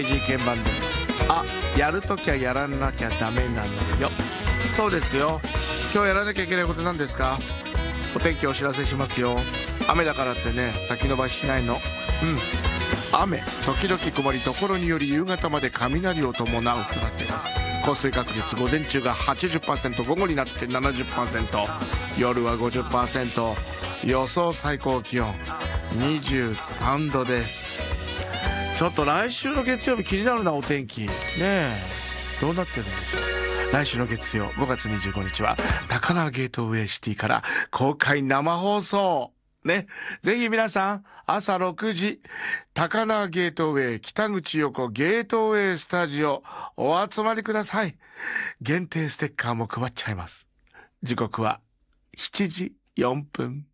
鍵盤で、やるときはやらなきゃダメなのよ。そうですよ。今日やらなきゃいけないことなんですか？お天気お知らせしますよ。雨だからってね、先延ばししないの。雨時々曇り、ところにより夕方まで雷を伴うとなっています。降水確率午前中が 80%、 午後になって 70%、 夜は 50%。 予想最高気温23度です。ちょっと来週の月曜日気になるな、お天気ねえ、どうなってるんでしょう。来週の月曜5月25日は高輪ゲートウェイシティから公開生放送ね。ぜひ皆さん朝6時高輪ゲートウェイ北口横ゲートウェイスタジオお集まりください。限定ステッカーも配っちゃいます。時刻は7時4分。